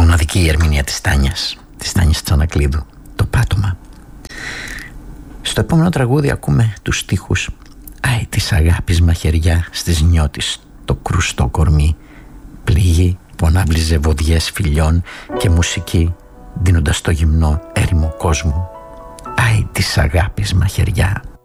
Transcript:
μοναδική ερμηνεία της Τάνιας Τσανακλείδου, το πάτωμα. Στο επόμενο τραγούδι ακούμε τους στίχους «Άι της αγάπης μαχαιριά στις νιώτης το κρουστό κορμί, πληγή που ανάβλιζε βοδιές φιλιών και μουσική δίνοντας το γυμνό έρημο κόσμο. Άι της αγάπης μαχαιριά».